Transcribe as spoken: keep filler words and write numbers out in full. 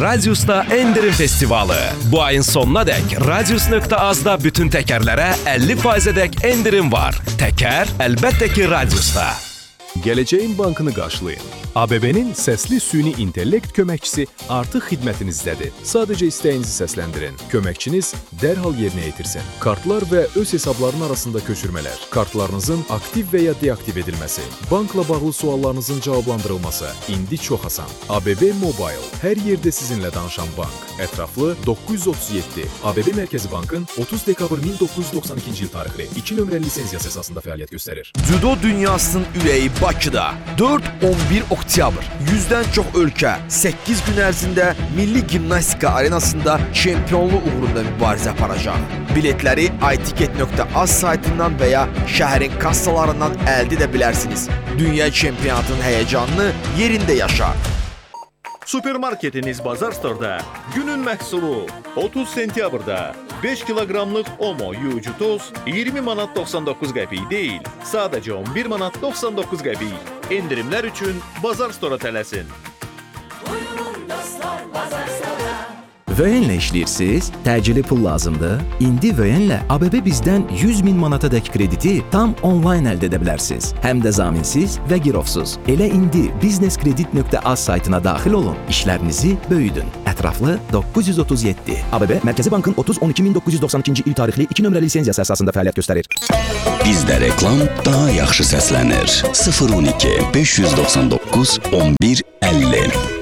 Radius'ta endirim festivalı. Bu ayın sonuna dek Radius nöqtə azda bütün təkərlərə əlli faizədək endirim var. Təkər əlbəttə ki Radius'ta. Gələcəyin bankını qarşılayın. A B B-nin səsli süni intellekt köməkçisi artıq xidmətinizdədir. Sadəcə istəyinizi səsləndirin. Köməkçiniz dərhal yerinə yetirsin. Kartlar və öz hesabların arasında köçürmələr, kartlarınızın aktiv və ya deaktiv edilməsi, bankla bağlı suallarınızın cavablandırılması indi çox asan. A B B Mobile, hər yerdə sizinlə danışan bank. Ətraflı doqquz yüz otuz yeddi. A B B Mərkəzi Bankın otuz dekabr min doqquz yüz doxsan ikinci il tarixli iki nömrəli lisenziyası əsasında fəaliyyət göstərir. Cüdo dünyasının ürəyi Bakıda. dörd on bir oktyabr. yüzdən çox ölkə səkkiz gün ərzində Milli Gimnastika Arenasında çempionluq uğrunda mübarizə aparacaq. Biletləri itiket nöqtə az saytından və ya şəhərin kassalarından əldə edə bilərsiniz. Dünya çempionatının həyəcanını yerində yaşa. Supermarketiniz Bazar Store'da günün məhsulu otuz sentyabrda beş kiloqramlıq Omo yuyucu toz iyirmi manat doxsan doqquz qəpik deyil, sadəcə on bir manat doxsan doqquz qəpik. Endirimlər üçün Bazar Store'a tələsin. Vöyenlə işləyirsiniz? Təcili pul lazımdır? İndi Vöyenlə A B B bizdən yüz min manatadək krediti tam onlayn əldə edə bilərsiniz. Həm də zaminsiz və girovsuz. Elə indi bizneskredit nöqtə az saytına daxil olun, işlərinizi böyüdün. Ətraflı doqquz yüz otuz yeddi. A B B Mərkəzi Bankın otuz on iki min doqquz yüz doxsan ikinci il tarixli iki nömrəli lisenziyası əsasında fəaliyyət göstərir. Bizdə reklam daha yaxşı səslənir. sıfır on iki beş yüz doxsan doqquz on bir əlli.